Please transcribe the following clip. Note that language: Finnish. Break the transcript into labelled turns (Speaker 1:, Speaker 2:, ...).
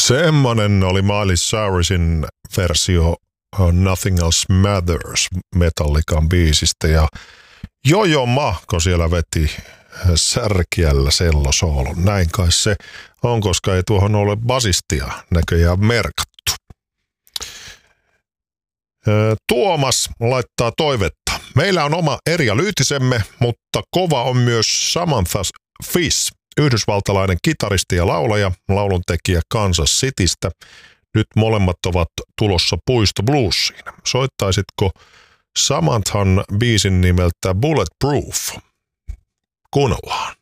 Speaker 1: Semmonen oli Miley Cyrusin versio Nothing Else Matters Metallican biisistä ja Jojo Mahko siellä veti särkiällä sellosoolon. Näin kai se on, koska ei tuohon ole basistia näköjään merkattu. Tuomas laittaa toivetta. Meillä on oma Erja Lyytisemme, mutta kova on myös Samantha Fish, yhdysvaltalainen kitaristi ja laulaja, lauluntekijä Kansas Citystä. Nyt molemmat ovat tulossa Puisto Bluesiin. Soittaisitko Samanthan biisin nimeltä Bulletproof? Kuunnellaan.